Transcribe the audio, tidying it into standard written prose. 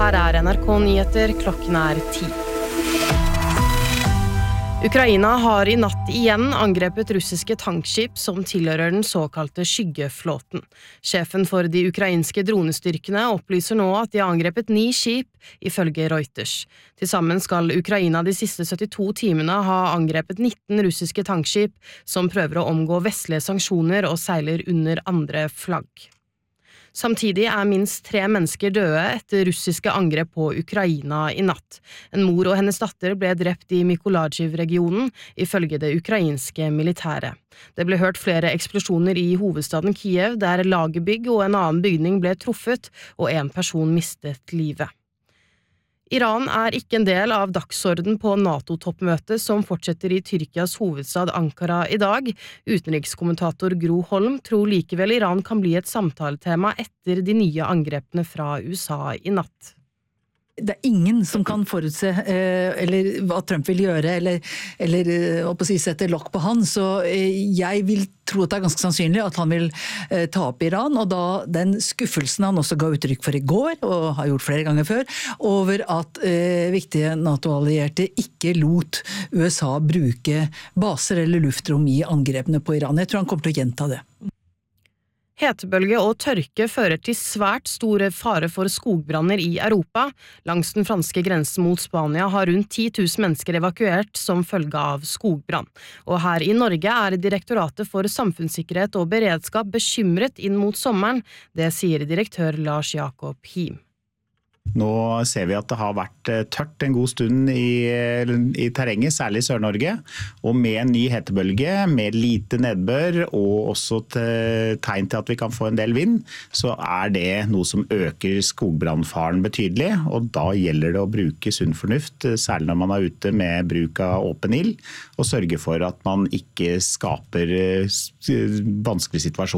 Her NRK Nyheter, klokken 10. Ukraina har I natt igjen angrepet russiske tankskip som tilhører den såkalte skyggeflåten. Sjefen for de ukrainske dronestyrkene opplyser nå at de har angrepet 9 skip, ifølge Reuters. Til sammen skal Ukraina de siste 72 timene ha angrepet 19 russiske tankskip som prøver å omgå vestlige sanksjoner og seiler under andre flagg. Samtidig minst 3 mennesker døde etter russiske angrep på Ukraina I natt. En mor og hennes datter ble drept I Mykolaiv-regionen, ifølge det ukrainske militæret. Det ble hørt flere eksplosjoner I hovedstaden Kiev, der lagerbygg og en annen bygning ble truffet, og en person mistet livet. Iran ikke en del av dagsorden på NATO-toppmøtet som fortsetter I Tyrkias hovedstad Ankara I dag. Utenrikskommentator Gro Holm tror likevel Iran kan bli et samtaletema etter de nye angrepene fra USA I natt. Det ingen som kan forutse eller hva Trump vil gjøre, eller sette lokk på han, så jeg vil tro at det ganske sannsynlig at han vil ta opp Iran, og da den skuffelsen han også ga uttrykk for I går, og har gjort flere ganger før, over at viktige NATO-allierte ikke lot USA bruke baser eller luftrom I angrepene på Iran. Jeg tror han kommer til å gjenta det. Hetebølge og tørke fører til svært store fare for skogbranner I Europa. Langs den franske grensen mot Spania har rundt 10 000 mennesker evakuert som følge av skogbrann. Og her I Norge Direktoratet for samfunnssikkerhet og beredskap bekymret inn mot sommeren. Det sier direktør Lars Jakob Him. Nå ser vi at det har vært tørt en god stund I terrenget, særlig I Sør-Norge, og med en ny hetebølge, med lite nedbør og også tegn til at vi kan få en del vind, så det noe som øker skogbrannfaren betydelig, og da gjelder det å bruke sunn fornuft, særlig når man ute med bruk av åpen ild, og sørge for at man ikke skaper vanskelige situasjoner.